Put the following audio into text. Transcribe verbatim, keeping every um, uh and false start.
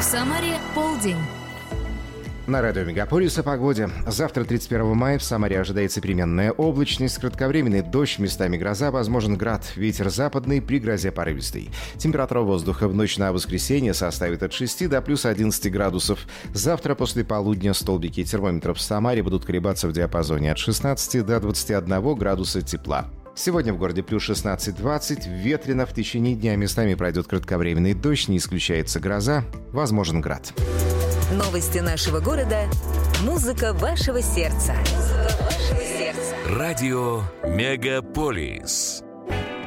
В Самаре полдень. На радио Мегаполис о погоде. Завтра, тридцать первого мая, в Самаре ожидается переменная облачность, кратковременный дождь, местами гроза, возможен град, ветер западный, при грозе порывистый. Температура воздуха в ночь на воскресенье составит от шести до плюс одиннадцати градусов. Завтра после полудня столбики термометров в Самаре будут колебаться в диапазоне от шестнадцати до двадцати одного градуса тепла. Сегодня в городе плюс шестнадцать-двадцать, ветрено, в течение дня местами пройдет кратковременный дождь, не исключается гроза, возможен град. Новости нашего города. Музыка вашего сердца. Музыка вашего сердца. Радио Мегаполис.